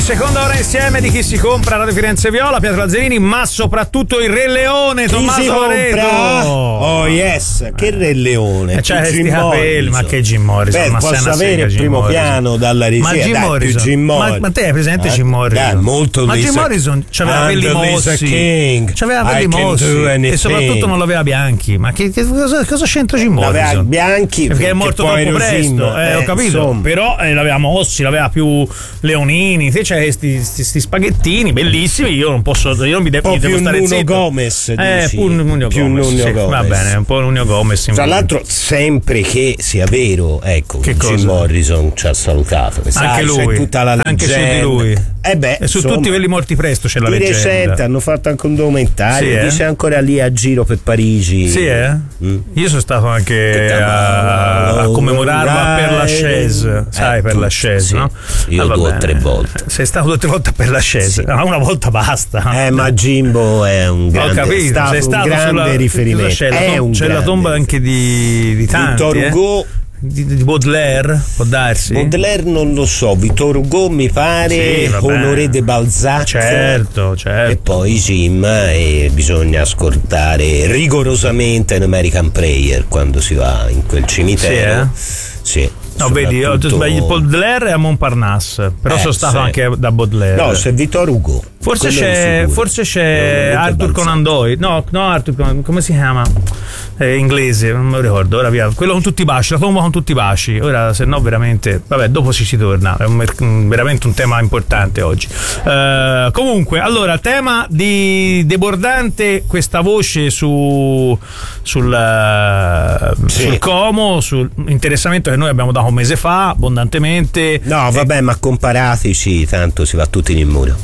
seconda ora insieme di Chi si compra, Radio Firenze Viola, Pietro Lazzarini, ma soprattutto il Re Leone, Tommaso Loreto. Oh yes, che Re Leone, c'ha questi capelli, ma che Jim Morrison. Ma posso avere il primo piano dalla regia? Ma Jim Morrison, ma te hai presente Jim Morrison? Molto. Ma Jim Morrison c'aveva capelli mossi, c'aveva capelli mossi e soprattutto non l'aveva bianchi. Ma cosa c'entra Jim Morrison? L'aveva bianchi perché è morto troppo presto, ho capito, insomma. Però l'aveva mossi, l'aveva più leonini, te c'hai questi spaghettini bellissimi, io non mi devo stare zitto. Gomez, più Nuno Gomez. Va bene, un po' Nuno Gomez. Tra l'altro, sempre che sia vero, ecco, che Jim Morrison ci ha salutato. Anche lui, c'è tutta la anche su di lui. E su tutti quelli morti presto c'è la leggenda. Di recente hanno fatto anche un documentario, dice ancora lì a giro per Parigi. Sì, Io sono stato anche a commemorarlo per la Chaise, sai, per la Chaise, sì. No? Io 2 o 3 volte. Sei stato 2 o 3 volte per la Chaise, sì. Una volta basta. Ma Jimbo è un grande, sei stato un grande riferimento. C'è la tomba anche di tanti. Victor Hugo. Di Baudelaire, può darsi? Baudelaire non lo so, Victor Hugo mi pare, Honoré de Balzac, certo. E poi Jim, e bisogna ascoltare rigorosamente un American Prayer quando si va in quel cimitero. Sì. No, vedi, io sbaglio, Baudelaire è a Montparnasse, però sono stato anche da Baudelaire. No, c'è Victor Hugo. Forse c'è Arthur Conan Doyle. No, Arthur Conan, come si chiama? Inglese, non me lo ricordo. Ora via. Quello con tutti i baci, la tomba con tutti i baci. Ora, se no, veramente. Vabbè, dopo ci torna. È veramente un tema importante oggi. Comunque, allora, tema di debordante questa voce sul Como, sul interessamento che noi abbiamo dato un mese fa, abbondantemente. No, vabbè, ma comparatici, tanto si va tutti nel muro.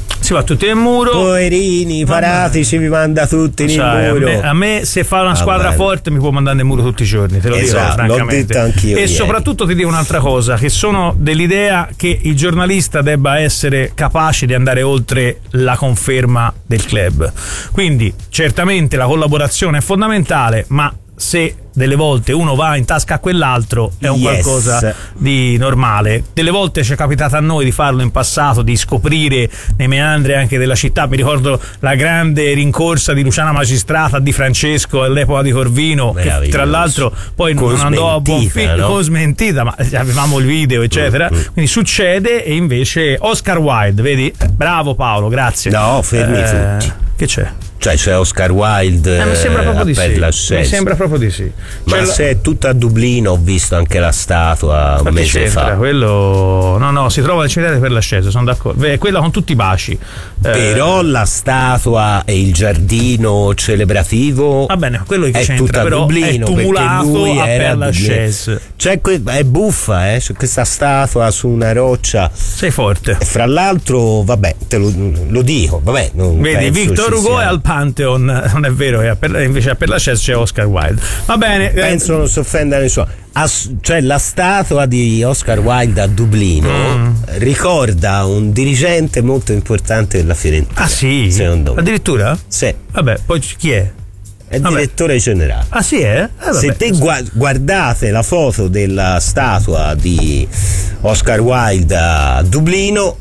Poverini, paratici, vi manda tutti nel muro. A me se fa una squadra forte mi può mandare nel muro tutti i giorni, te lo dico francamente. L'ho detto anch'io e soprattutto ti dico un'altra cosa, che sono dell'idea che il giornalista debba essere capace di andare oltre la conferma del club. Quindi certamente la collaborazione è fondamentale, ma se delle volte uno va in tasca a quell'altro è un qualcosa di normale. Delle volte ci è capitato a noi di farlo in passato, di scoprire nei meandri anche della città. Mi ricordo la grande rincorsa di Luciana Magistrata, di Francesco all'epoca di Corvino, che tra l'altro poi non andò a buon fine, no? Smentita, ma avevamo il video eccetera. Quindi succede. E invece Oscar Wilde, vedi? Bravo Paolo, grazie. No, fermi tutti. Che c'è? Cioè c'è Oscar Wilde, mi sembra proprio di sì. Mi sembra proprio di sì. Ma se è tutta a Dublino, ho visto anche la statua un mese fa. Quello no, si trova al cimitero per l'Ascesa, sono d'accordo. Quella con tutti i baci. Però la statua e il giardino celebrativo, va bene, quello che è c'entra, tutta a però Dublino, è tumulato lui a per l'Ascesa. È buffa, c'è questa statua su una roccia. Sei forte. E fra l'altro, vabbè, te lo dico, vabbè. Vedi, Victor Hugo è al Pantheon, non è vero, invece per la CES c'è Oscar Wilde. Va bene. Penso non si offenda nessuno. Cioè la statua di Oscar Wilde a Dublino ricorda un dirigente molto importante della Fiorentina. Ah sì? Secondo me. Addirittura? Sì. Vabbè, poi chi è? È direttore generale. Ah sì, se te guardate la foto della statua di Oscar Wilde a Dublino,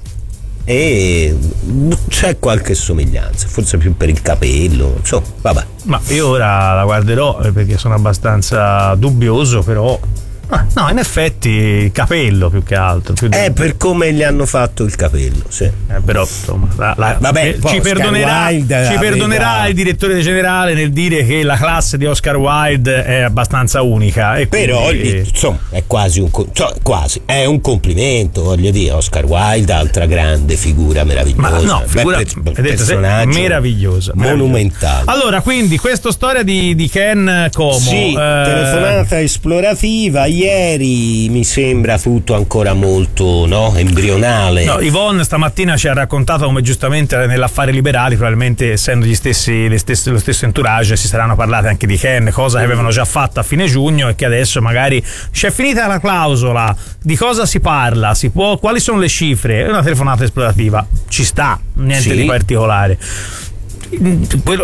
e c'è qualche somiglianza, forse più per il capello, insomma, vabbè. Ma io ora la guarderò perché sono abbastanza dubbioso, però no, in effetti il capello più che altro. Per come gli hanno fatto il capello, sì. Però insomma, vabbè, ci perdonerà il direttore generale nel dire che la classe di Oscar Wilde è abbastanza unica. E però quindi, insomma, è quasi è un complimento, voglio dire. Oscar Wilde, altra grande figura meravigliosa. Ma no, personaggio meravigliosa, monumentale. Allora, quindi questa storia di Ken Como. Sì, telefonata esplorativa. Ieri mi sembra tutto ancora molto embrionale. No, Yvonne stamattina ci ha raccontato come giustamente nell'affare liberali, probabilmente essendo lo stesso entourage, si saranno parlate anche di Ken, cosa che avevano già fatto a fine giugno e che adesso magari c'è finita la clausola, di cosa si parla, quali sono le cifre. È una telefonata esplorativa, ci sta, niente di particolare. Quello che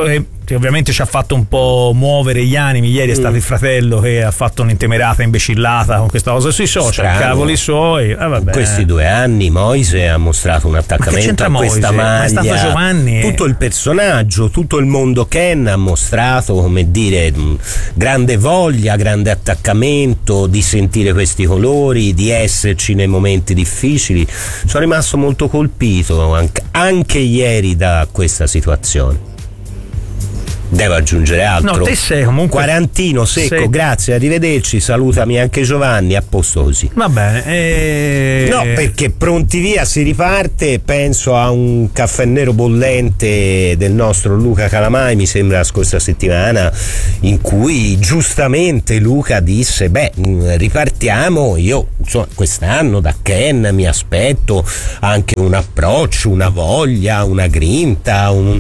che ovviamente ci ha fatto un po' muovere gli animi. Ieri è stato il fratello che ha fatto un'intemerata imbecillata con questa cosa sui social, cavoli suoi. In questi 2 anni Moise ha mostrato un attaccamento a questa maglia. È stato Giovanni. Tutto il personaggio, tutto il mondo Ken ha mostrato, come dire, grande voglia, grande attaccamento di sentire questi colori, di esserci nei momenti difficili. Sono rimasto molto colpito anche ieri da questa situazione. Devo aggiungere altro? No, te sei comunque quarantino secco, grazie, arrivederci, salutami anche Giovanni, a posto così. Va bene. No, perché pronti via, si riparte. Penso a un caffè nero bollente del nostro Luca Calamai, mi sembra la scorsa settimana, in cui giustamente Luca disse: beh, ripartiamo. Io insomma, quest'anno da Ken mi aspetto anche un approccio, una voglia, una grinta, un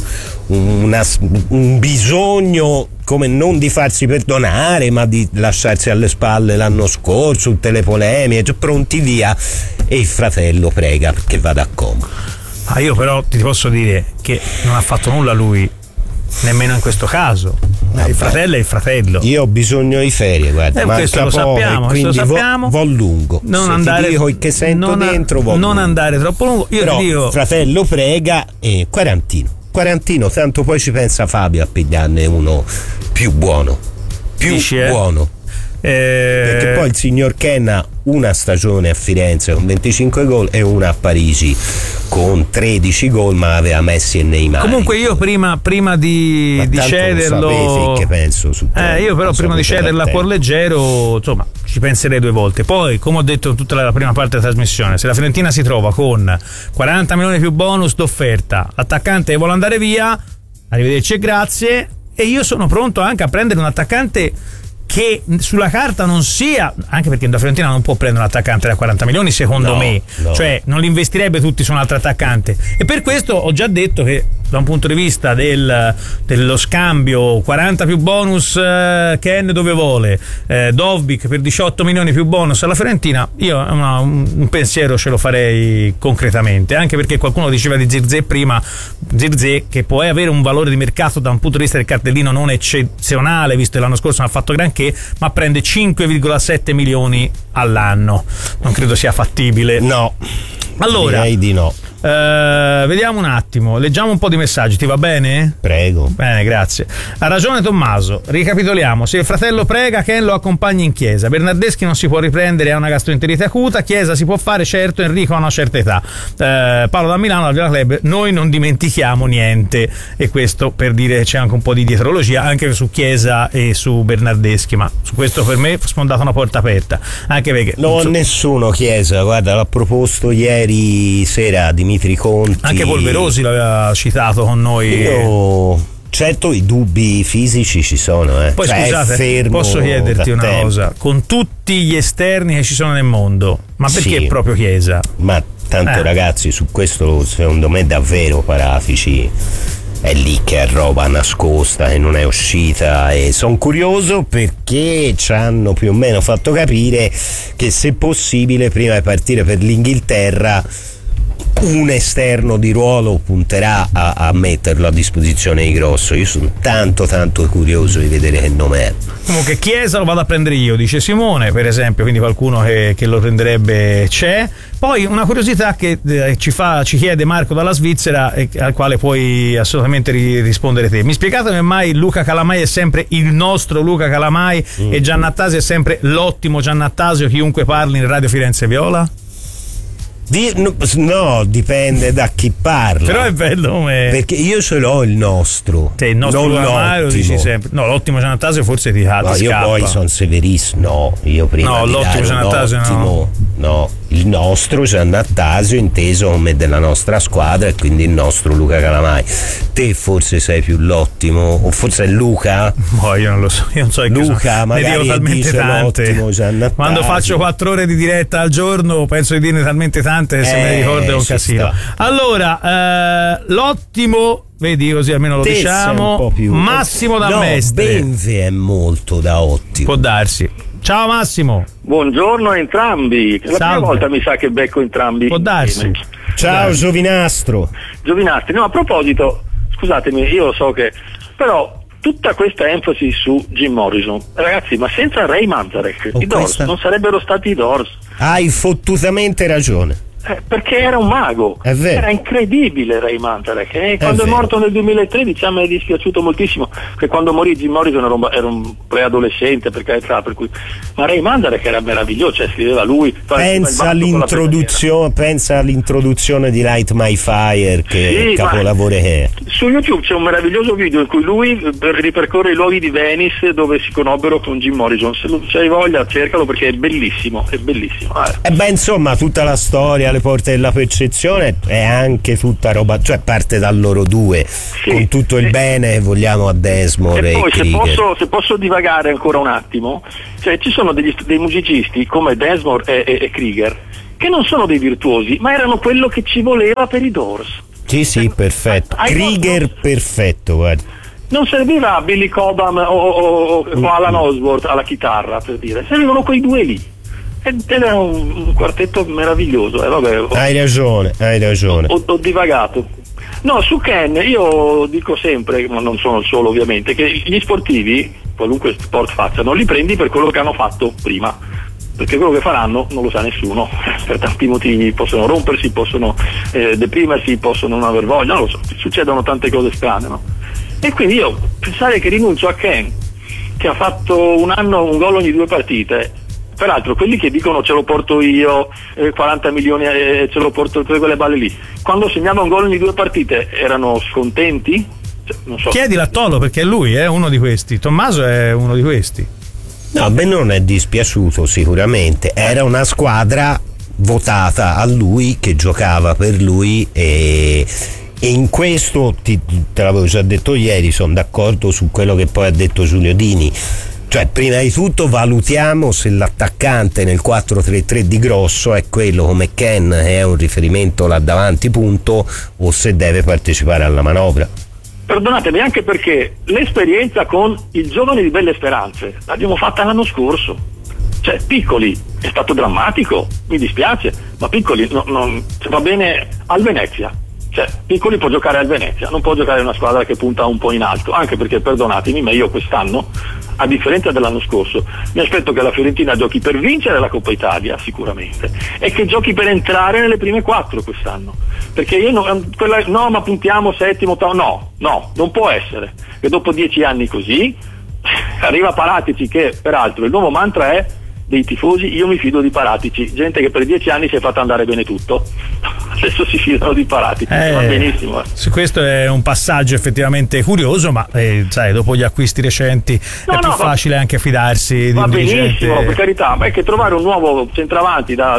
bisogno, come non di farsi perdonare, ma di lasciarsi alle spalle l'anno scorso, tutte le polemiche, pronti via, e il fratello prega perché vada a coma. Io però ti posso dire che non ha fatto nulla lui, nemmeno in questo caso. Il fratello è il fratello. Io ho bisogno di ferie, guarda, questo lo sappiamo, quindi sappiamo. Vo lungo. Non se andare, ti dico che sento non dentro, vo non lungo. Andare troppo lungo. Io però ti dico, fratello prega e quarantino, tanto poi ci pensa Fabio a pigliarne uno più buono. Buono. Perché poi il signor Ken ha una stagione a Firenze con 25 gol e una a Parigi con 13 gol, ma aveva Messi e Neymar. Comunque io prima di cederlo, che penso su io però prima di cederlo a cuor leggero, insomma, ci penserei 2 volte. Poi, come ho detto in tutta la prima parte della trasmissione, se la Fiorentina si trova con 40 milioni più bonus d'offerta, l'attaccante che vuole andare via, arrivederci e grazie, e io sono pronto anche a prendere un attaccante che sulla carta non sia, anche perché la Fiorentina non può prendere un attaccante da 40 milioni secondo me, cioè non li investirebbe tutti su un altro attaccante, e per questo ho già detto che da un punto di vista dello scambio 40 più bonus Ken dove vuole, Dovbyk per 18 milioni più bonus alla Fiorentina, io un pensiero ce lo farei concretamente, anche perché qualcuno diceva di Zirkzee prima, Zirkzee che può avere un valore di mercato da un punto di vista del cartellino non eccezionale, visto che l'anno scorso non ha fatto granché, ma prende 5,7 milioni all'anno, non credo sia fattibile. No, allora direi di no. Vediamo un attimo, leggiamo un po' di messaggi, ti va bene? Prego. Bene, grazie. Ha ragione Tommaso, ricapitoliamo: se il fratello prega, Ken lo accompagna in chiesa. Bernardeschi non si può riprendere, ha una gastroenterite acuta. Chiesa si può fare, certo, Enrico ha una certa età. Paolo da Milano, al Villa Club, noi non dimentichiamo niente, e questo per dire che c'è anche un po' di dietrologia anche su Chiesa e su Bernardeschi, ma su questo per me è sfondata una porta aperta, anche perché nessuno Chiesa, guarda, l'ha proposto ieri sera Dimitri Conti, anche Polverosi l'aveva citato con noi. Certo, i dubbi fisici ci sono, Poi cioè, scusate, posso chiederti una cosa, con tutti gli esterni che ci sono nel mondo, ma perché sì, proprio Chiesa? Ma tanto ragazzi, su questo secondo me davvero Paratici è lì che è roba nascosta e non è uscita, e sono curioso perché ci hanno più o meno fatto capire che se possibile prima di partire per l'Inghilterra un esterno di ruolo punterà a metterlo a disposizione di Grosso. Io sono tanto curioso di vedere che nome è. Comunque Chiesa lo vado a prendere io, dice Simone, per esempio, quindi qualcuno che lo prenderebbe c'è. Poi una curiosità che ci chiede Marco dalla Svizzera, e al quale puoi assolutamente rispondere te: mi spiegate come mai Luca Calamai è sempre il nostro Luca Calamai e Giannattasio è sempre l'ottimo Giannattasio chiunque parli in Radio Firenze Viola? No, dipende da chi parla. Però è bello come... perché io ce l'ho il nostro. Il nostro Calamai lo dici sempre. No, l'ottimo Giannattasio forse ti scappa. No, io poi sono severissimo. No, io prima no, di l'ottimo Giannattasio no, il nostro Giannattasio inteso come della nostra squadra, e quindi il nostro Luca Calamai. Te forse sei più l'ottimo, o forse è Luca? Io non lo so, io non so, Luca magari ne dico talmente tante. Quando faccio 4 ore di diretta al giorno penso di dirne talmente tante che se me ne ricordo è un casino. Allora, l'ottimo, vedi, così almeno lo diciamo, Massimo da Mestre. Benve è molto da ottimo. Può darsi. Ciao Massimo. Buongiorno a entrambi. La prima volta mi sa che becco entrambi. Può darsi. Ciao Giovinastro. Giovinastri, no, a proposito, scusatemi, io so che Però tutta questa enfasi su Jim Morrison, ragazzi, ma senza Ray Manzarek i Doors non sarebbero stati i Doors. Hai fottutamente ragione. Perché era un mago, era incredibile Ray Manzarek. Quando è morto nel 2013 mi è dispiaciuto moltissimo, perché quando morì Jim Morrison era un preadolescente, per carità, per cui, ma Ray Manzarek era meraviglioso, cioè scriveva lui. Pensa all'introduzione di Light My Fire, che capolavoro è. Su YouTube c'è un meraviglioso video in cui lui ripercorre i luoghi di Venice dove si conobbero con Jim Morrison. Se hai voglia cercalo, perché è bellissimo, è bellissimo. Insomma, tutta la storia, le porte della percezione è anche tutta roba, cioè parte da loro due, con tutto il bene vogliamo a Desmond e poi Krieger. se posso divagare ancora un attimo, cioè ci sono dei musicisti come Desmond e Krieger che non sono dei virtuosi, ma erano quello che ci voleva per i Doors. Sì, perfetto. Krieger perfetto, guarda. Non serviva Billy Cobham o Alan Osborne alla chitarra, per dire, servivano quei due lì. Ed era un quartetto meraviglioso. Hai ragione. Ho divagato. No, su Ken io dico sempre, ma non sono il solo ovviamente, che gli sportivi, qualunque sport facciano, li prendi per quello che hanno fatto prima, perché quello che faranno non lo sa nessuno, per tanti motivi. Possono rompersi, possono deprimersi, possono non aver voglia, non lo so, succedono tante cose strane, no? E quindi io pensare che rinuncio a Ken, che ha fatto un anno un gol ogni 2 partite. Peraltro quelli che dicono ce lo porto io, 40 milioni ce lo porto, tutte quelle balle lì, quando segnava un gol ogni 2 partite erano scontenti? Non so. Chiedilo a Tolo, perché lui è uno di questi. Tommaso è uno di questi. No, beh, non è dispiaciuto sicuramente, era una squadra votata a lui, che giocava per lui, e in questo te l'avevo già detto ieri, sono d'accordo su quello che poi ha detto Giulio Dini. Cioè, prima di tutto valutiamo se l'attaccante nel 4-3-3 di Grosso è quello come Ken, è un riferimento là davanti, punto, o se deve partecipare alla manovra. Perdonatemi, anche perché l'esperienza con il giovane di Belle Speranze l'abbiamo fatta l'anno scorso. Cioè, Piccoli è stato drammatico, mi dispiace, ma Piccoli va bene al Venezia. Cioè, Piccoli può giocare al Venezia, non può giocare in una squadra che punta un po' in alto, anche perché, perdonatemi, ma io quest'anno, a differenza dell'anno scorso, mi aspetto che la Fiorentina giochi per vincere la Coppa Italia sicuramente, e che giochi per entrare nelle prime 4 quest'anno, perché io no, ma puntiamo settimo, no, non può essere, che dopo 10 anni così arriva Paratici, che peraltro il nuovo mantra è dei tifosi: io mi fido di Paratici, gente che per 10 anni si è fatta andare bene tutto, adesso si fidano di Paratici, va benissimo. Questo è un passaggio effettivamente curioso, ma sai, dopo gli acquisti recenti è più facile anche fidarsi di un dirigente. Va benissimo, per carità, ma è che trovare un nuovo centravanti da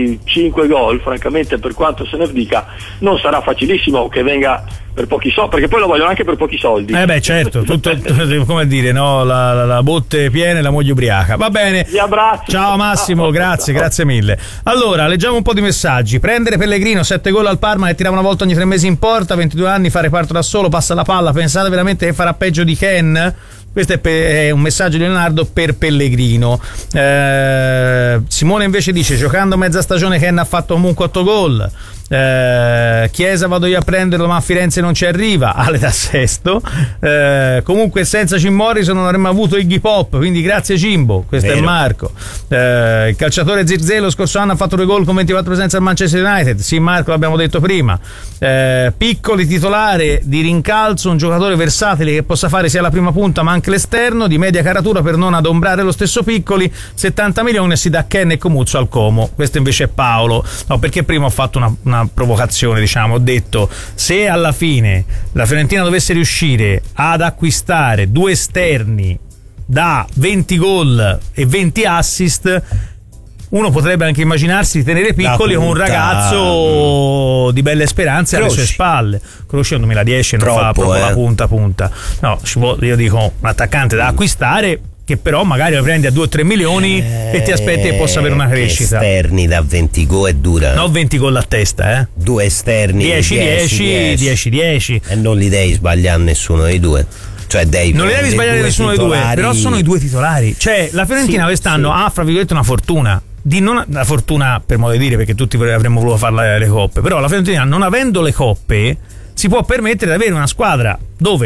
25 gol, francamente, per quanto se ne dica, non sarà facilissimo che venga per pochi soldi, perché poi lo vogliono anche per pochi soldi. Certo, tutto come dire, no? La botte piena e la moglie ubriaca. Va bene. Vi abbraccio. Ciao Massimo, grazie mille. Allora, leggiamo un po' di messaggi. Prendere Pellegrino, 7 gol al Parma e tirava una volta ogni 3 mesi in porta, 22 anni, fa reparto da solo, passa la palla. Pensate veramente che farà peggio di Ken? Questo è un messaggio di Leonardo per Pellegrino. Simone invece dice: giocando mezza stagione Ken ha fatto comunque 8 gol. Chiesa vado io a prenderlo, ma a Firenze non ci arriva. Ale da Sesto. Comunque senza Jim Morrison non avremmo avuto Iggy Pop, quindi grazie Jimbo. Questo è Marco. Il calciatore Zirze lo scorso anno ha fatto 2 gol con 24 presenze al Manchester United. Sì, Marco, l'abbiamo detto prima. Piccoli titolare di rincalzo, un giocatore versatile che possa fare sia la prima punta ma anche l'esterno, di media caratura per non adombrare lo stesso Piccoli. 70 milioni si dà Ken e Comuzzo al Como. Questo invece è Paolo. No, perché prima ho fatto una provocazione, diciamo, ho detto: se alla fine la Fiorentina dovesse riuscire ad acquistare 2 esterni da 20 gol e 20 assist, uno potrebbe anche immaginarsi di tenere Piccoli con un ragazzo di Belle Speranze alle sue spalle. Croce nel 2010 non fa proprio la punta. No, io dico un attaccante da acquistare, che però magari lo prendi a 2-3 milioni e ti aspetti che possa avere una crescita. Esterni da 20 gol è dura. No, 20 gol a testa, 2 esterni 10-10 e non li devi sbagliare nessuno dei due. Cioè non li devi sbagliare nessuno dei due, però sono i 2 titolari. Cioè la Fiorentina quest'anno ha, fra virgolette, una fortuna. Non la fortuna per modo di dire, perché tutti avremmo voluto fare le coppe, però la Fiorentina, non avendo le coppe, si può permettere di avere una squadra dove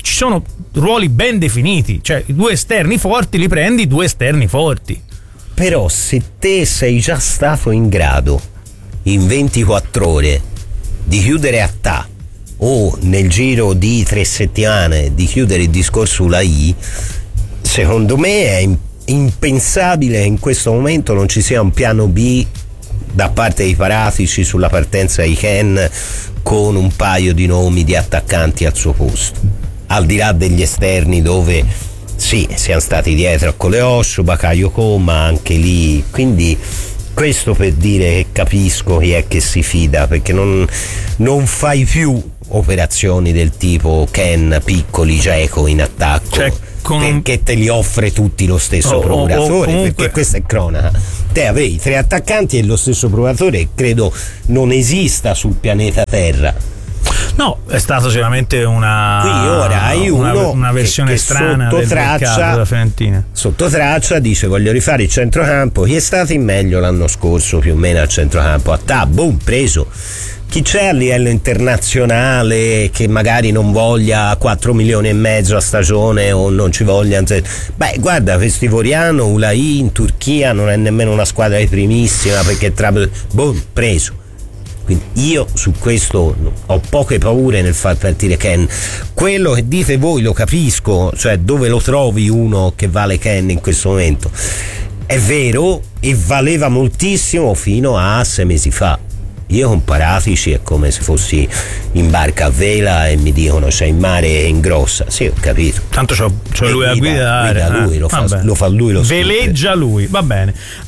ci sono ruoli ben definiti, cioè i due esterni forti li prendi, due esterni forti. Però se te sei già stato in grado in 24 ore di chiudere a ta o nel giro di 3 settimane di chiudere il discorso ULAI, secondo me è impensabile che in questo momento non ci sia un piano B da parte dei Paratici sulla partenza di Ken con un paio di nomi di attaccanti al suo posto, al di là degli esterni dove sì, siamo stati dietro a Coleoscio, Bakayo Coma anche lì, quindi questo per dire che capisco chi è che si fida, perché non fai più operazioni del tipo Ken, Piccoli, Dzeko in attacco, cioè, perché te li offre tutti lo stesso procuratore, comunque... perché questa è cronaca. Te avevi 3 attaccanti e lo stesso procuratore, credo non esista sul pianeta Terra. No, è stato sicuramente Qui ora hai una versione strana sotto del mercato della Fiorentina. Sotto traccia dice: voglio rifare il centrocampo. Chi è stato in meglio l'anno scorso più o meno al centrocampo? A ta, boom, preso. Chi c'è a livello internazionale che magari non voglia 4 milioni e mezzo a stagione o non ci voglia? Beh, guarda, Festivoriano, ULAI in Turchia non è nemmeno una squadra di primissima, perché boom, preso. Quindi io su questo ho poche paure nel far partire Ken. Quello che dite voi lo capisco, cioè dove lo trovi uno che vale Ken in questo momento? È vero, e valeva moltissimo fino a 6 mesi fa. Io con Paratici è come se fossi in barca a vela e mi dicono c'è in mare e in grossa. Sì, ho capito. Tanto c'ho lui a guidare. Lui, lo fa lui lo veleggia scooter. Lui, va bene.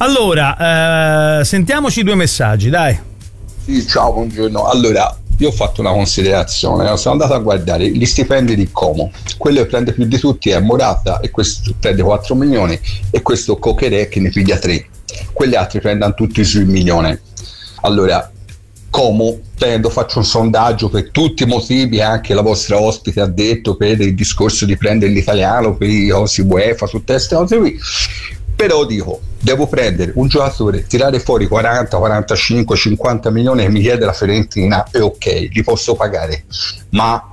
Allora, sentiamoci 2 messaggi, dai. Sì, ciao, buongiorno. Allora, io ho fatto una considerazione, sono andato a guardare gli stipendi di Como. Quello che prende più di tutti è Morata, e questo prende 4 milioni, e questo Coqueré che ne piglia 3. Quegli altri prendono tutti sui 1 milione. Allora, Como, faccio un sondaggio per tutti i motivi, anche la vostra ospite ha detto, per il discorso di prendere l'italiano, per i cosi UEFA, tutte queste cose qui. Però dico, devo prendere un giocatore, tirare fuori 40, 45, 50 milioni che mi chiede la Fiorentina, e ok, li posso pagare, ma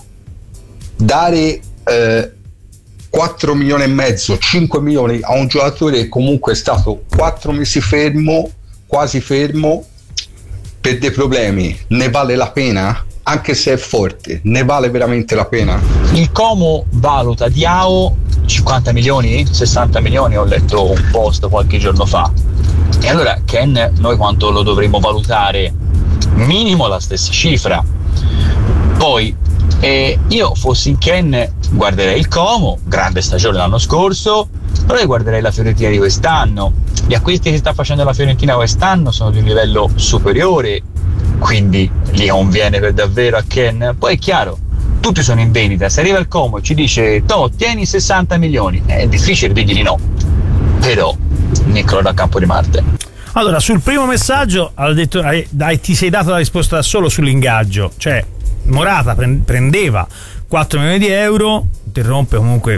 dare 4 milioni e mezzo, 5 milioni a un giocatore che comunque è stato 4 mesi fermo, quasi fermo, per dei problemi, ne vale la pena? Anche se è forte, ne vale veramente la pena? Il Como valuta Diao 50 milioni, 60 milioni, ho letto un post qualche giorno fa. E allora Ken noi quanto lo dovremmo valutare? Minimo la stessa cifra. Poi io fossi in Ken guarderei il Como, grande stagione l'anno scorso, però io guarderei la Fiorentina di quest'anno. Gli acquisti che sta facendo la Fiorentina quest'anno sono di un livello superiore, quindi gli conviene per davvero a Ken. Poi è chiaro, tutti sono in vendita, se arriva il Como e ci dice tieni 60 milioni, è difficile dirgli di no, però Niccolo da Campo di Marte. Allora, sul primo messaggio ti sei dato la risposta da solo sull'ingaggio, cioè Morata prendeva 4 milioni di euro, interrompe comunque,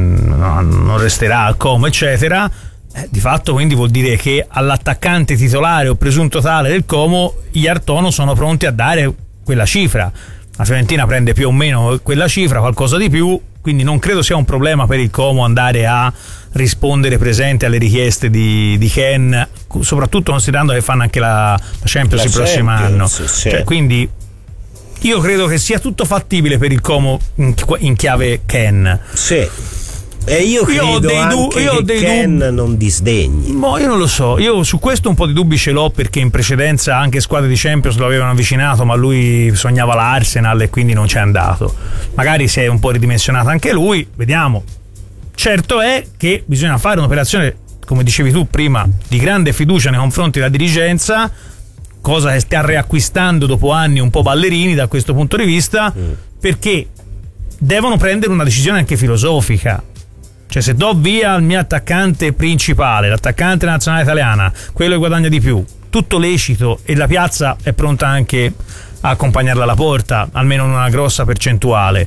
non resterà al Como eccetera, di fatto quindi vuol dire che all'attaccante titolare o presunto tale del Como gli Artono sono pronti a dare quella cifra. La Fiorentina prende più o meno quella cifra, qualcosa di più, quindi non credo sia un problema per il Como andare a rispondere presente alle richieste di Ken, soprattutto considerando che fanno anche la Champions il prossimo anno. Sì. Cioè, quindi io credo che sia tutto fattibile per il Como in chiave Ken. Sì. E io credo che Ken non disdegni. Io non lo so, io su questo un po' di dubbi ce l'ho, perché in precedenza anche squadre di Champions lo avevano avvicinato, ma lui sognava l'Arsenal e quindi non c'è andato. Magari si è un po' ridimensionato anche lui, vediamo. Certo è che bisogna fare un'operazione, come dicevi tu prima, di grande fiducia nei confronti della dirigenza, cosa che sta riacquistando dopo anni un po' ballerini da questo punto di vista, perché devono prendere una decisione anche filosofica. Cioè, se do via il mio attaccante principale, l'attaccante nazionale italiana, quello che guadagna di più, tutto lecito, e la piazza è pronta anche a accompagnarla alla porta, almeno in una grossa percentuale,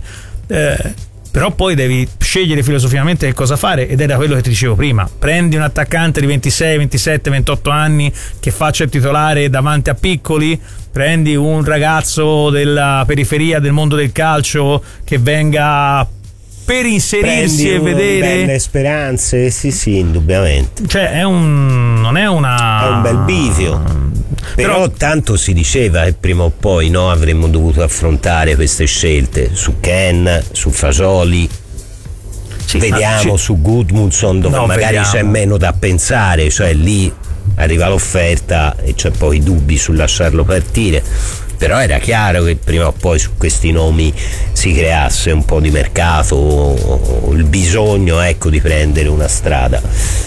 però poi devi scegliere filosoficamente che cosa fare, ed era quello che ti dicevo prima. Prendi un attaccante di 26, 27, 28 anni che faccia il titolare davanti a Piccoli, prendi un ragazzo della periferia del mondo del calcio che venga per inserirsi e vedere belle speranze, sì, indubbiamente. Cioè non è un bel bivio. Però tanto si diceva che prima o poi avremmo dovuto affrontare queste scelte su Ken, su Fasoli. Sì, vediamo su Gudmundsson dove magari c'è meno da pensare, cioè lì arriva l'offerta e c'è poi dubbi sul lasciarlo partire. Però era chiaro che prima o poi su questi nomi si creasse un po' di mercato o il bisogno di prendere una strada.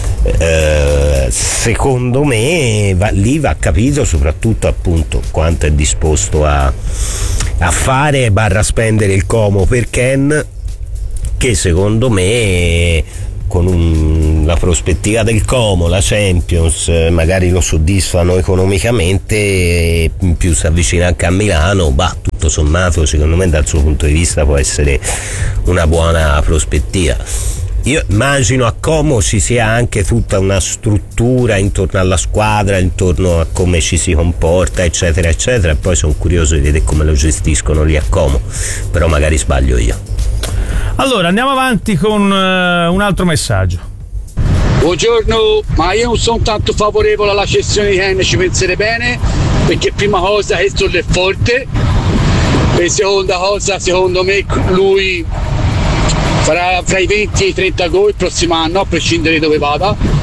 Secondo me lì va capito soprattutto appunto quanto è disposto a fare / spendere il Como per Ken, che secondo me con la prospettiva del Como, la Champions, magari lo soddisfano economicamente, in più si avvicina anche a Milano, tutto sommato secondo me dal suo punto di vista può essere una buona prospettiva. Io immagino a Como ci sia anche tutta una struttura intorno alla squadra, intorno a come ci si comporta, eccetera eccetera, e poi sono curioso di vedere come lo gestiscono lì a Como, però magari sbaglio io. Allora andiamo avanti con un altro messaggio. Buongiorno, ma io non sono tanto favorevole alla cessione di Ken, ci penserei bene, perché prima cosa che Stoll è forte, e seconda cosa secondo me lui farà fra i 20 e i 30 gol il prossimo anno, a prescindere dove vada.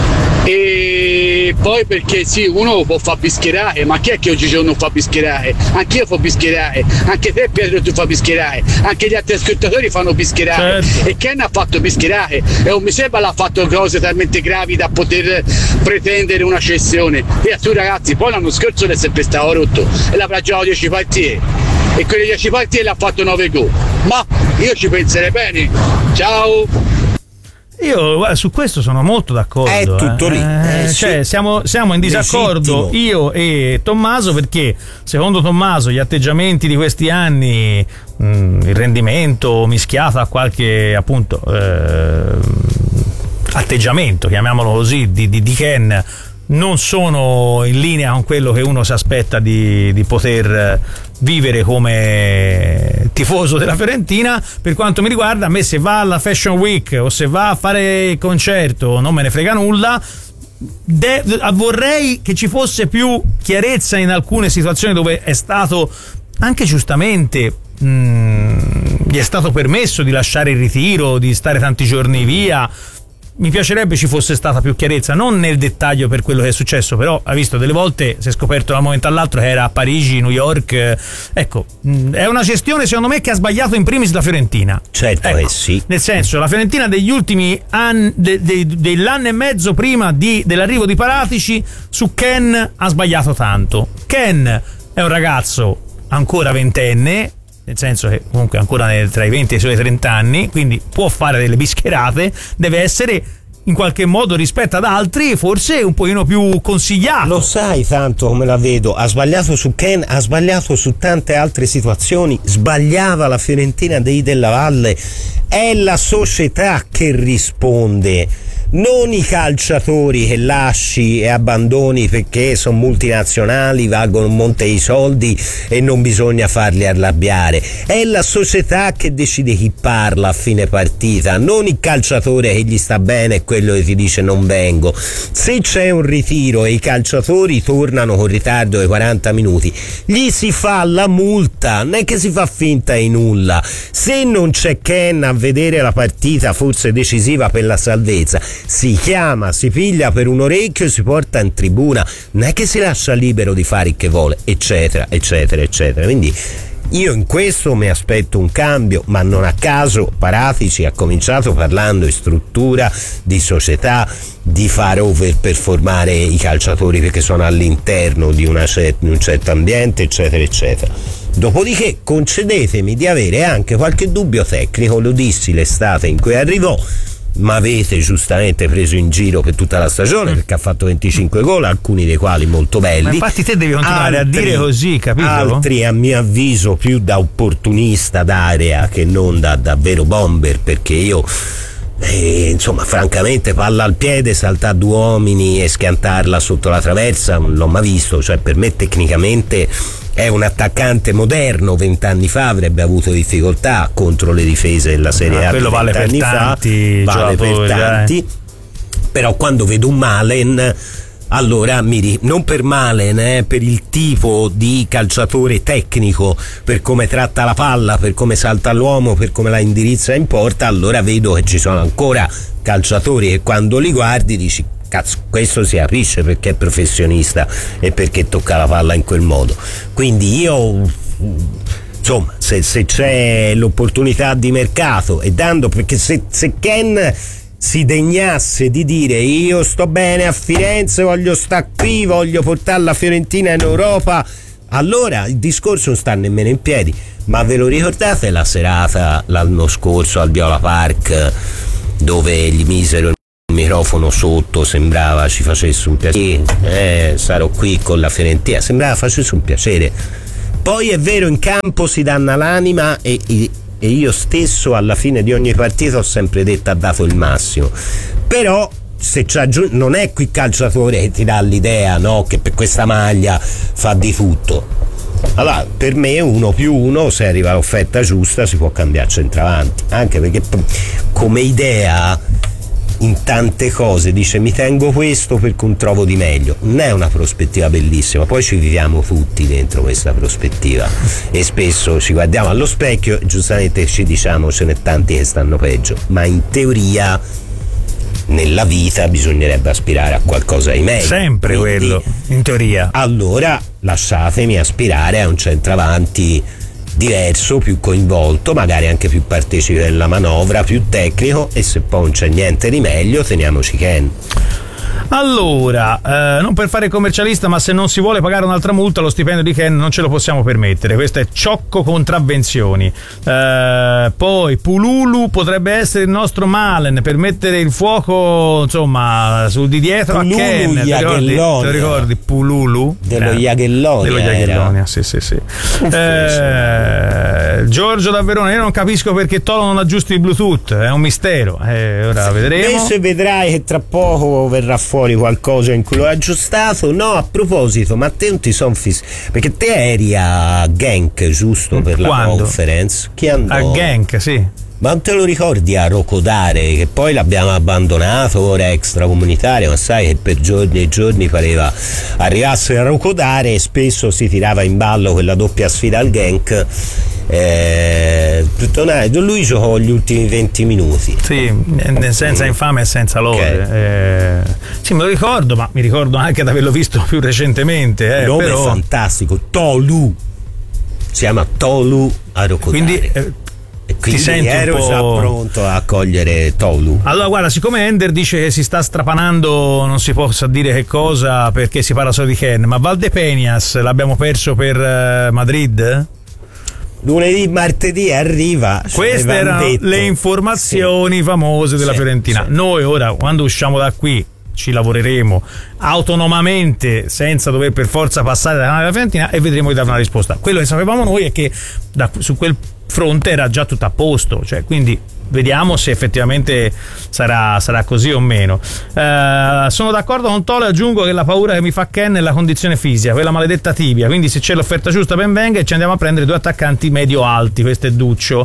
E poi perché sì, uno può far bischerare, ma chi è che oggigiorno non fa bischerare? Anch'io fa bischerare, anche te Pietro tu fa bischerare, anche gli altri ascoltatori fanno bischerare, certo. E Ken ha fatto bischerare e non mi sembra l'ha fatto cose talmente gravi da poter pretendere una cessione. E a tu ragazzi, poi l'anno scorso è sempre stato rotto e l'avrà giocato 10 partite e quelle 10 partite l'ha fatto 9 gol, ma io ci penserei bene. Ciao. Io su questo sono molto d'accordo. È tutto lì. Cioè, siamo in disaccordo io e Tommaso, perché secondo Tommaso gli atteggiamenti di questi anni, il rendimento mischiato a qualche appunto atteggiamento, chiamiamolo così, di Ken, non sono in linea con quello che uno si aspetta di poter vivere come tifoso della Fiorentina. Per quanto mi riguarda, a me se va alla Fashion Week o se va a fare il concerto non me ne frega nulla. Vorrei che ci fosse più chiarezza in alcune situazioni dove è stato anche giustamente gli è stato permesso di lasciare il ritiro, di stare tanti giorni via. Mi piacerebbe ci fosse stata più chiarezza, non nel dettaglio per quello che è successo, però ha visto delle volte si è scoperto da un momento all'altro che era a Parigi, New York. Ecco, è una gestione secondo me che ha sbagliato in primis la Fiorentina. Certo, sì. Nel senso, la Fiorentina degli ultimi anni, dell'anno e mezzo prima dell'arrivo di Paratici, su Ken ha sbagliato tanto. Ken è un ragazzo ancora ventenne, nel senso che comunque ancora tra i 20 e i suoi 30 anni, quindi può fare delle bischerate, deve essere in qualche modo rispetto ad altri forse un pochino più consigliato. Lo sai tanto come la vedo, ha sbagliato su Ken, ha sbagliato su tante altre situazioni, sbagliava la Fiorentina della Valle, è la società che risponde, non i calciatori che lasci e abbandoni perché sono multinazionali, valgono un monte di soldi e non bisogna farli arrabbiare. È la società che decide chi parla a fine partita, non il calciatore che gli sta bene e quello che ti dice non vengo. Se c'è un ritiro e i calciatori tornano con ritardo di 40 minuti, gli si fa la multa, non è che si fa finta di nulla. Se non c'è Ken a vedere la partita forse decisiva per la salvezza, si chiama, si piglia per un orecchio e si porta in tribuna, non è che si lascia libero di fare il che vuole, eccetera eccetera eccetera. Quindi io in questo mi aspetto un cambio, ma non a caso Paratici ha cominciato parlando di struttura, di società, di fare overperformare i calciatori perché sono all'interno di un certo ambiente, eccetera eccetera. Dopodiché concedetemi di avere anche qualche dubbio tecnico, lo dissi l'estate in cui arrivò, ma avete giustamente preso in giro per tutta la stagione perché ha fatto 25 gol, alcuni dei quali molto belli. Ma infatti te devi continuare a dire così, capito? Altri a mio avviso più da opportunista d'area che non da vero bomber, perché io insomma francamente palla al piede, saltare due uomini e schiantarla sotto la traversa non l'ho mai visto, cioè per me tecnicamente è un attaccante moderno. 20 anni fa avrebbe avuto difficoltà contro le difese della Serie A. Quello vale per tanti, vale per tanti. Però quando vedo un Malen, allora non per Malen, per il tipo di calciatore tecnico, per come tratta la palla, per come salta all'uomo, per come la indirizza in porta, allora vedo che ci sono ancora calciatori che quando li guardi dici cazzo, questo si capisce perché è professionista e perché tocca la palla in quel modo. Quindi io, insomma, se c'è l'opportunità di mercato, e dando, perché se Ken si degnasse di dire io sto bene a Firenze, voglio sta qui, voglio portare la Fiorentina in Europa, allora il discorso non sta nemmeno in piedi. Ma ve lo ricordate la serata l'anno scorso al Viola Park dove gli misero il microfono sotto, sembrava ci facesse un piacere, sarò qui con la Fiorentina, sembrava facesse un piacere. Poi è vero, in campo si danno l'anima e io stesso alla fine di ogni partita ho sempre detto ha dato il massimo, però se non è qui calciatore che ti dà l'idea, no, che per questa maglia fa di tutto. Allora per me 1+1, se arriva l'offerta giusta, si può cambiare centravanti, anche perché come idea in tante cose dice mi tengo questo perché un trovo di meglio, non è una prospettiva bellissima, poi ci viviamo tutti dentro questa prospettiva e spesso ci guardiamo allo specchio e giustamente ci diciamo ce n'è tanti che stanno peggio, ma in teoria nella vita bisognerebbe aspirare a qualcosa di meglio, sempre. Quindi, quello in teoria, allora lasciatemi aspirare a un centravanti diverso, più coinvolto, magari anche più partecipe della manovra, più tecnico, e se poi non c'è niente di meglio teniamoci Ken. Allora, non per fare commercialista, ma se non si vuole pagare un'altra multa, lo stipendio di Ken non ce lo possiamo permettere. Questo è Ciocco Contravvenzioni. Poi Pululu potrebbe essere il nostro Malen per mettere il fuoco, insomma, sul di dietro Pululu, a Ken. Ti ricordi Pululu? Dello Jagellonia. Sì. Giorgio da Verona, io non capisco perché Tolo non aggiusti il Bluetooth, è un mistero. Ora vedremo. Adesso vedrai che tra poco verrà fuori qualcosa in cui l'ho aggiustato. No, a proposito, ma te non ti son perché te eri a Genk, giusto, per la conference? Chi andò? A Genk, sì. Ma non te lo ricordi a Rocodare, che poi l'abbiamo abbandonato, ora è extracomunitario, ma sai che per giorni e giorni pareva arrivasse a Rocodare e spesso si tirava in ballo quella doppia sfida al Genk. Lui giocò gli ultimi 20 minuti. Sì, senza infame e senza lode. Okay. Sì, me lo ricordo, ma mi ricordo anche di averlo visto più recentemente. Nome però fantastico, Tolu. Si chiama Tolu a Rocodare. Quindi ti senti ero un po' già pronto a cogliere Tolu. Allora guarda, siccome Ender dice che si sta strapanando, non si possa dire che cosa perché si parla solo di Ken, ma Valdepeñas l'abbiamo perso per Madrid? Lunedì, martedì arriva. Queste erano le informazioni famose della Fiorentina. Noi ora, quando usciamo da qui, ci lavoreremo autonomamente senza dover per forza passare dalla Fiorentina e vedremo di dare una risposta. Quello che sapevamo noi è che su quel fronte era già tutto a posto, cioè, quindi vediamo se effettivamente sarà così o meno. Sono d'accordo con Tolo e aggiungo che la paura che mi fa Ken è la condizione fisica, quella maledetta tibia, quindi se c'è l'offerta giusta ben venga e ci andiamo a prendere 2 attaccanti medio alti. Questo è Duccio.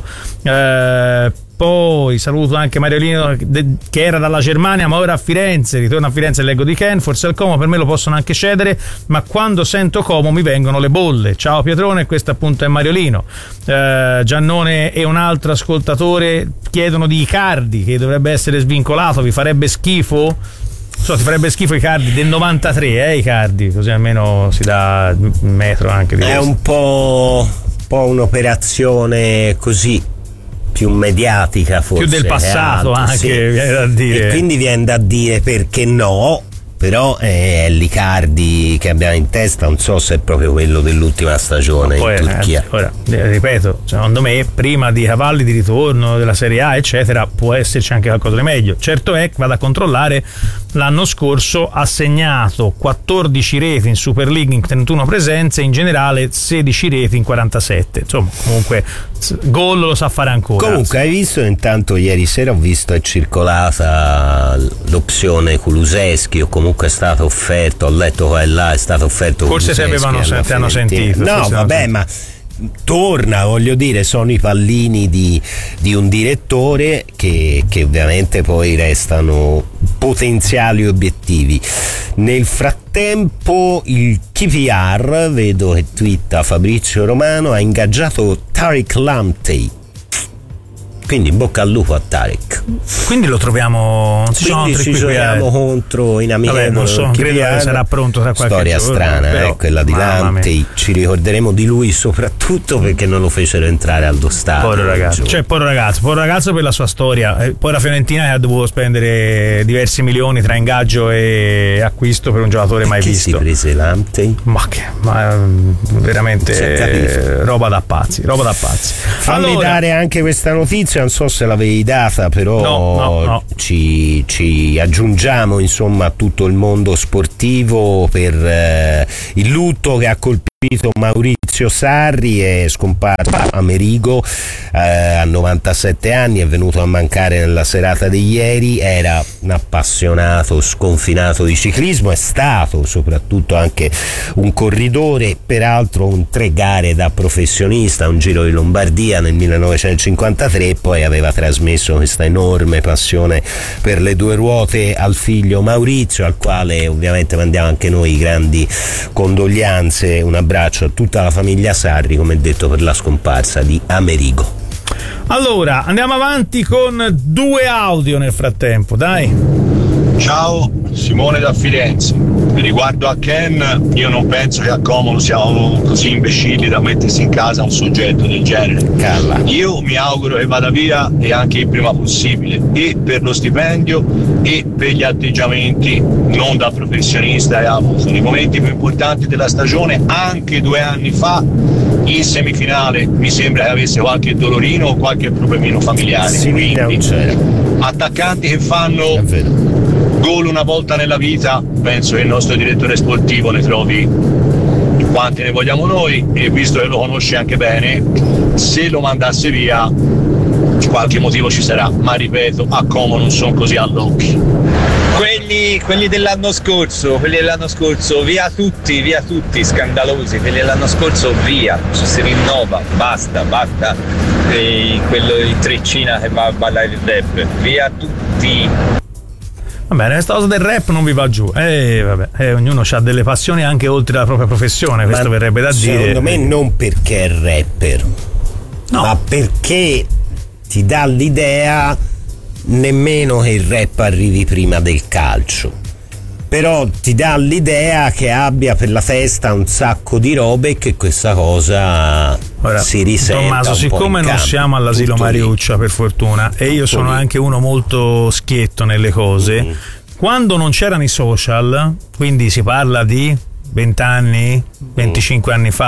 Poi saluto anche Mariolino che era dalla Germania ma ora a Firenze, ritorna a Firenze e leggo di Ken, forse il Como per me lo possono anche cedere, ma quando sento Como mi vengono le bolle. Ciao Pietrone, questo appunto è Mariolino. Giannone e un altro ascoltatore chiedono di Icardi che dovrebbe essere svincolato, vi farebbe schifo? Ti farebbe schifo Icardi del 93, Icardi, così almeno si dà un metro anche di è questo. Un po' un'operazione così più mediatica, forse più del passato anche, sì. Viene da dire. E quindi viene da dire perché no, però è l'Icardi che abbiamo in testa, non so se è proprio quello dell'ultima stagione in Turchia. Ora ripeto, secondo me prima di cavalli di ritorno della Serie A eccetera può esserci anche qualcosa di meglio. Certo è che vado a controllare, l'anno scorso ha segnato 14 reti in Super League in 31 presenze, in generale 16 reti in 47, insomma comunque gol lo sa fare ancora. Comunque hai visto, intanto ieri sera ho visto è circolata l'opzione Kulusevski o comunque comunque è stato offerto, ho letto qua e là, è stato offerto forse se avevano ti hanno sentito. No, vabbè, ma torna, voglio dire, sono i pallini di un direttore che ovviamente poi restano potenziali obiettivi. Nel frattempo il KPR, vedo che twitta Fabrizio Romano, ha ingaggiato Tariq Lamptey, quindi in bocca al lupo a Tarek. Quindi lo troviamo, non si quindi ci giochiamo contro in amichevole. Non so, credo che sarà pronto tra qualche storia giorno, strana, però, quella di Lamptey. Ci ricorderemo di lui soprattutto perché non lo fecero entrare allo stadio. Povero ragazzo per la sua storia. Poi la Fiorentina ha dovuto spendere diversi milioni tra ingaggio e acquisto per un giocatore mai visto. Si prese Lamptey? Ma veramente roba da pazzi. Fammi dare anche questa notizia, non so se l'avevi data, però no. Ci aggiungiamo insomma a tutto il mondo sportivo per il lutto che ha colpito Maurizio Sarri. È scomparso a Amerigo a 97 anni, è venuto a mancare nella serata di ieri. Era un appassionato sconfinato di ciclismo, è stato soprattutto anche un corridore, peraltro un 3 gare da professionista, un Giro di Lombardia nel 1953, poi aveva trasmesso questa enorme passione per le 2 ruote al figlio Maurizio, al quale ovviamente mandiamo anche noi grandi condoglianze. Un abbraccio a tutta la famiglia Sarri, come detto, per la scomparsa di Amerigo. Allora, andiamo avanti con 2 audio nel frattempo, dai. Ciao, Simone da Firenze. Riguardo a Ken, io non penso che a Como siamo così imbecilli da mettersi in casa un soggetto del genere. Calla. Io mi auguro che vada via e anche il prima possibile, e per lo stipendio e per gli atteggiamenti non da professionista. Sono i momenti più importanti della stagione. Anche 2 anni fa in semifinale mi sembra che avesse qualche dolorino o qualche problemino familiare. Sì, quindi attaccanti che fanno gol una volta nella vita, penso che il nostro direttore sportivo ne trovi quanti ne vogliamo noi, e visto che lo conosce anche bene, se lo mandasse via qualche motivo ci sarà, ma ripeto, a Como non sono così all'occhio. Quelli dell'anno scorso, via tutti, scandalosi. Quelli dell'anno scorso via, ci si rinnova, basta il treccina che va a ballare il rap, via tutti. Va bene, questa cosa del rap non vi va giù. Ognuno ha delle passioni anche oltre la propria professione, questo verrebbe da dire. Secondo me non perché è rapper, ma perché ti dà l'idea nemmeno che il rap arrivi prima del calcio, però ti dà l'idea che abbia per la testa un sacco di robe e che questa cosa si risenta. Tommaso, siccome non siamo all'asilo Mariuccia, per fortuna, e io sono anche uno molto schietto nelle cose, quando non c'erano i social, quindi si parla di 20 anni, 25 anni fa,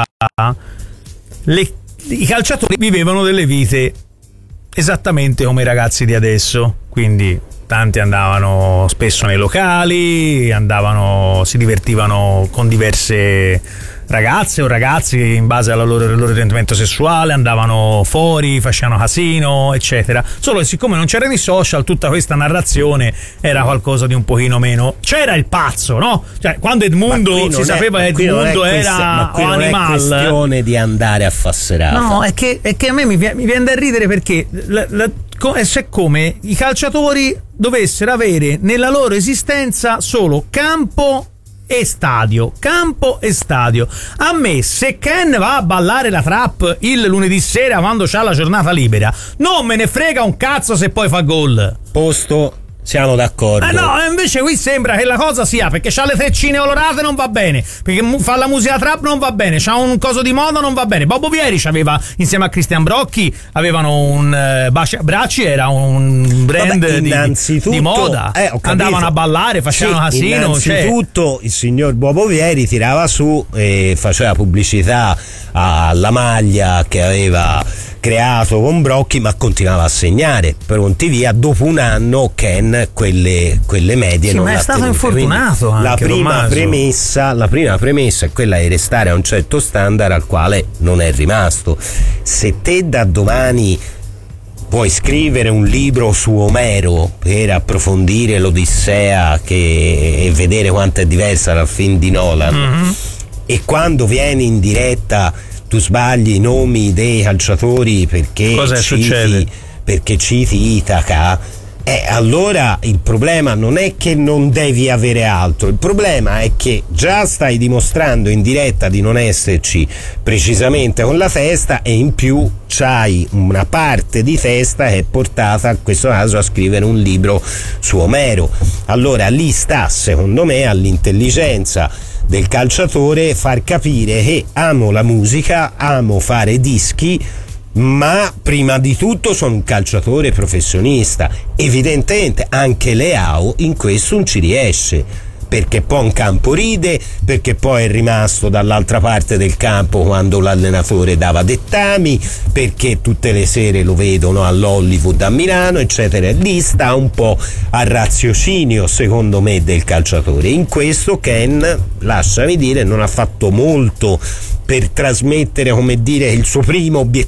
i calciatori vivevano delle vite esattamente come i ragazzi di adesso, quindi tanti andavano spesso nei locali, si divertivano con diverse ragazze o ragazzi in base al loro orientamento sessuale, andavano fuori, facevano casino, eccetera. Solo che siccome non c'erano i social, tutta questa narrazione era qualcosa di un pochino meno. C'era il pazzo, no? Cioè, quando Edmundo si sapeva che Edmundo era non è questione di andare a far serata. No, è che a me mi viene da ridere perché è come i calciatori dovessero avere nella loro esistenza solo campo e stadio. A me, se Ken va a ballare la trap il lunedì sera quando c'ha la giornata libera, non me ne frega un cazzo se poi fa gol. Posto, siamo d'accordo. No, invece qui sembra che la cosa sia perché c'ha le treccine colorate non va bene, perché fa la musica trap non va bene, c'ha un coso di moda non va bene. Bobo Vieri c'aveva insieme a Cristian Brocchi, avevano un Bracci era un brand di moda, andavano a ballare, facevano casino. Innanzitutto il signor Bobo Vieri tirava su e faceva pubblicità alla maglia che aveva creato con Brocchi, ma continuava a segnare pronti via. Dopo un anno Ken quelle medie non ma l'ha è stato tenute. infortunato anche, la prima premessa è quella di restare a un certo standard al quale non è rimasto. Se te da domani puoi scrivere un libro su Omero per approfondire l'Odissea e vedere quanto è diversa dal film di Nolan, e quando vieni in diretta tu sbagli i nomi dei calciatori perché citi Itaca, allora il problema non è che non devi avere altro, il problema è che già stai dimostrando in diretta di non esserci precisamente con la testa, e in più c'hai una parte di testa che è portata, in questo caso, a scrivere un libro su Omero. Allora lì sta, secondo me, all'intelligenza del calciatore far capire che amo la musica, amo fare dischi, ma prima di tutto sono un calciatore professionista. Evidentemente anche Leao in questo non ci riesce, perché poi in campo ride, perché poi è rimasto dall'altra parte del campo quando l'allenatore dava dettami, perché tutte le sere lo vedono all'Hollywood a Milano, eccetera. Lì sta un po' al raziocinio, secondo me, del calciatore. In questo Ken, lasciami dire, non ha fatto molto per trasmettere, come dire, il suo primo obiettivo